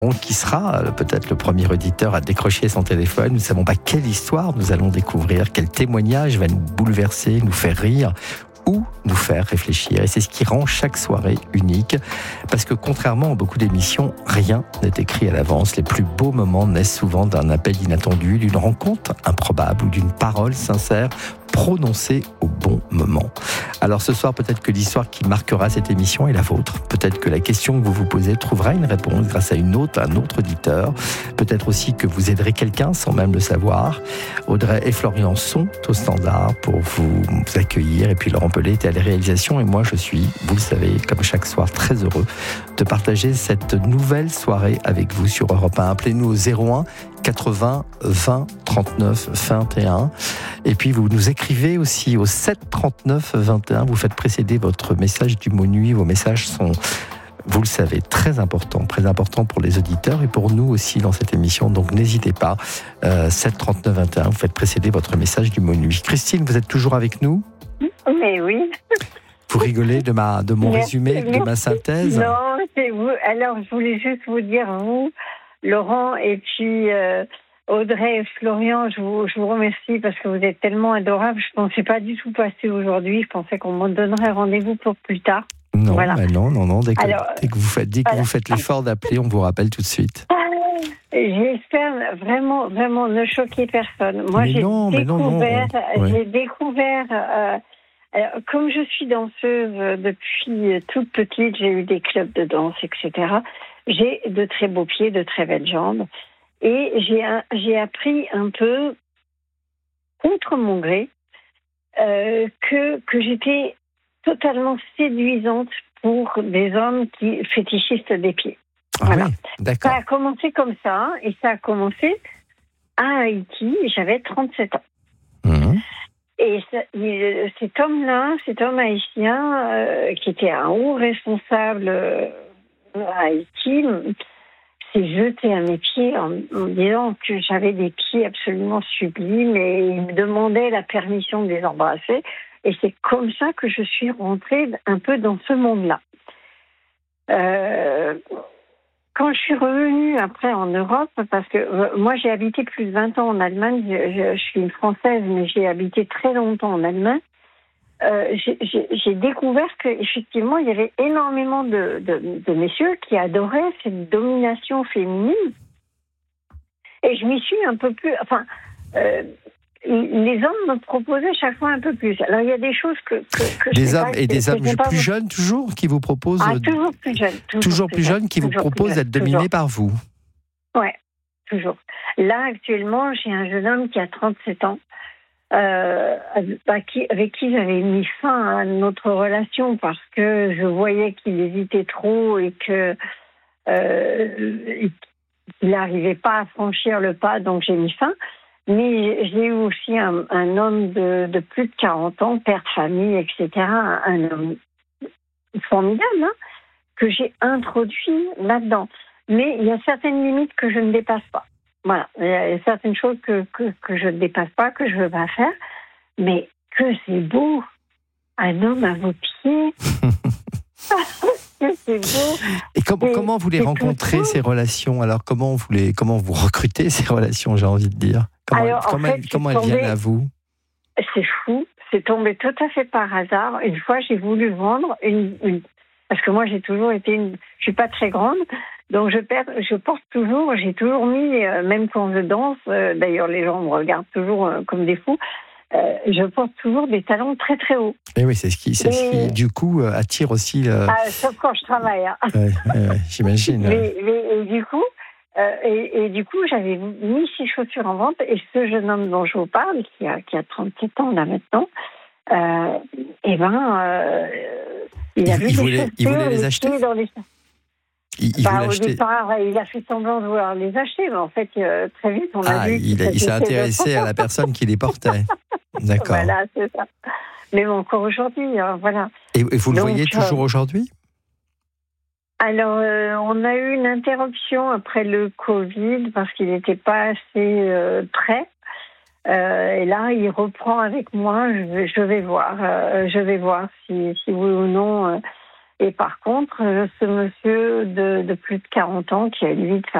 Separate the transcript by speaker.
Speaker 1: Qui sera peut-être le premier auditeur à décrocher son téléphone. Nous ne savons pas quelle histoire nous allons découvrir, quel témoignage va nous bouleverser, nous faire rire ou nous faire réfléchir. Et c'est ce qui rend chaque soirée unique. Parce que contrairement à beaucoup d'émissions, rien n'est écrit à l'avance. Les plus beaux moments naissent souvent d'un appel inattendu, d'une rencontre improbable ou d'une parole sincère prononcée au bon moment. Alors ce soir, peut-être que l'histoire qui marquera cette émission est la vôtre. Peut-être que la question que vous vous posez trouvera une réponse grâce à un autre auditeur. Peut-être aussi que vous aiderez quelqu'un sans même le savoir. Audrey et Florian sont au standard pour vous accueillir. Et puis Laurent Pellet est à la réalisation. Et moi, je suis, vous le savez, comme chaque soir, très heureux de partager cette nouvelle soirée avec vous sur Europe 1. Appelez-nous au 01 80 20 39 21. Et puis vous nous écrivez aussi au 7 39 21. Vous faites précéder votre message du mot nuit. Vos messages sont, vous le savez, très importants pour les auditeurs et pour nous aussi dans cette émission. Donc n'hésitez pas. 7 39 21. Vous faites précéder votre message du mot nuit. Christine, vous êtes toujours avec nous ?
Speaker 2: Mais oui.
Speaker 1: Vous rigolez de mon résumé, de ma synthèse ?
Speaker 2: Non, c'est vous. Alors je voulais juste vous dire, vous, Laurent, et puis Audrey et Florian, je vous remercie parce que vous êtes tellement adorables. Je ne pensais pas du tout passer aujourd'hui. Je pensais qu'on me donnerait rendez-vous pour plus tard.
Speaker 1: Non,
Speaker 2: voilà.
Speaker 1: Non. Dès que vous faites l'effort d'appeler, on vous rappelle tout de suite.
Speaker 2: J'espère vraiment ne choquer personne. Moi, j'ai découvert. Alors, comme je suis danseuse depuis toute petite, j'ai eu des clubs de danse, etc. J'ai de très beaux pieds, de très belles jambes. Et j'ai appris un peu, contre mon gré, que j'étais totalement séduisante pour des hommes qui fétichisent des pieds. Voilà.
Speaker 1: Oui, d'accord.
Speaker 2: Ça a commencé comme ça, et ça a commencé à Haïti, j'avais 37 ans.
Speaker 1: Mmh.
Speaker 2: Et cet homme haïtien, qui était un haut responsable à Haïti, s'est jeté à mes pieds en me disant que j'avais des pieds absolument sublimes et il me demandait la permission de les embrasser. Et c'est comme ça que je suis rentrée un peu dans ce monde-là. Quand je suis revenue après en Europe, parce que moi j'ai habité plus de 20 ans en Allemagne, je suis une Française, mais j'ai habité très longtemps en Allemagne, j'ai découvert qu'effectivement il y avait énormément de messieurs qui adoraient cette domination féminine. Et je m'y suis un peu plus... les hommes me proposaient chaque fois un peu plus. Alors il y a des choses que
Speaker 1: des hommes et des hommes plus jeunes toujours qui vous proposent
Speaker 2: toujours plus jeunes,
Speaker 1: toujours plus jeunes qui vous proposent d'être dominés par vous.
Speaker 2: Ouais, toujours. Là actuellement, j'ai un jeune homme qui a 37 ans avec qui j'avais mis fin à notre relation parce que je voyais qu'il hésitait trop et que il n'arrivait pas à franchir le pas, donc j'ai mis fin. Mais j'ai eu aussi un homme de plus de 40 ans, père de famille, etc., un homme formidable, hein, que j'ai introduit là-dedans. Mais il y a certaines limites que je ne dépasse pas. Voilà, il y a certaines choses que je ne dépasse pas, que je ne veux pas faire. Mais que c'est beau, un homme à vos pieds. C'est beau.
Speaker 1: Et comment vous les rencontrez, ces relations ? Alors, comment vous recrutez ces relations, j'ai envie de dire ? Comment elles viennent à vous ?
Speaker 2: C'est fou, c'est tombé tout à fait par hasard. Une fois, j'ai voulu vendre parce que moi, j'ai toujours été je suis pas très grande, donc je porte toujours, j'ai toujours mis, même quand je danse, d'ailleurs les gens me regardent toujours comme des fous, je porte toujours des talons très très hauts.
Speaker 1: Et oui, c'est ce qui du coup attire aussi.
Speaker 2: Sauf quand je travaille. Hein.
Speaker 1: J'imagine.
Speaker 2: Mais du coup. Et du coup, j'avais mis ces chaussures en vente et ce jeune homme dont je vous parle, qui a 37 ans là maintenant, il voulait les acheter. Au départ, il a fait semblant de vouloir les acheter, mais en fait, très vite, on a vu.
Speaker 1: Il s'est intéressé à la personne qui les portait. D'accord.
Speaker 2: Voilà, c'est ça. Mais bon, encore aujourd'hui, voilà.
Speaker 1: Et vous le voyez toujours aujourd'hui ?
Speaker 2: Alors, on a eu une interruption après le Covid parce qu'il n'était pas assez prêt. Et là, il reprend avec moi. Je vais voir si oui ou non Et par contre, ce monsieur de plus de 40 ans qui a lui